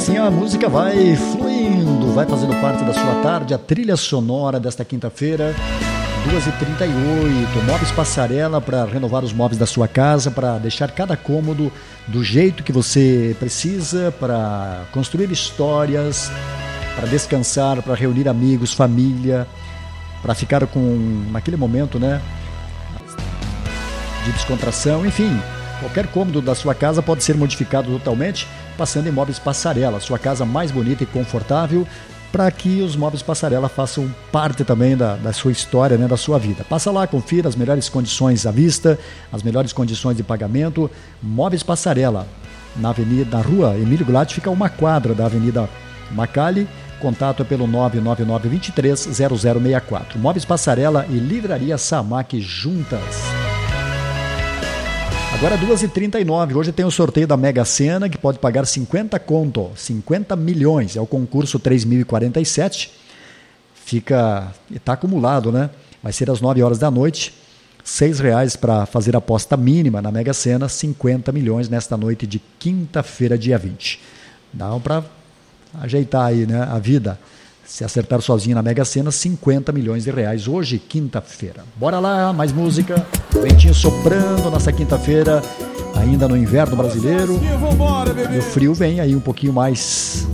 assim a música vai fluindo, vai fazendo parte da sua tarde, a trilha sonora desta quinta-feira, 2h38, Móveis Passarela, para renovar os móveis da sua casa, para deixar cada cômodo do jeito que você precisa, para construir histórias, para descansar, para reunir amigos, família, para ficar com naquele momento, né, de descontração, enfim. Qualquer cômodo da sua casa pode ser modificado totalmente passando em Móveis Passarela, sua casa mais bonita e confortável, para que os Móveis Passarela façam parte também da sua história, né, da sua vida. Passa lá, confira as melhores condições à vista, as melhores condições de pagamento. Móveis Passarela, na rua Emílio Goulart, fica uma quadra da Avenida Macali. Contato é pelo 999-23-0064. Móveis Passarela e Livraria Samac juntas. Agora 2h39, hoje tem o sorteio da Mega Sena, que pode pagar 50 milhões, é o concurso 3047, está acumulado, né? Vai ser às 9 horas da noite, R$6 para fazer a aposta mínima na Mega Sena, 50 milhões nesta noite de quinta-feira, dia 20. Dá para ajeitar aí, né, a vida. Se acertar sozinho na Mega Sena, 50 milhões de reais hoje, quinta-feira. Bora lá, mais música. Ventinho soprando nessa quinta-feira, ainda no inverno brasileiro. E o frio vem aí um pouquinho mais